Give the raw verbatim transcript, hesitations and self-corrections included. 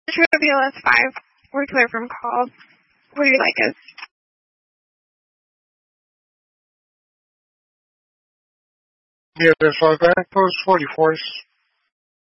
True B L S five. We're clear from calls. Where do you like us? B L S five back, post forty-fours.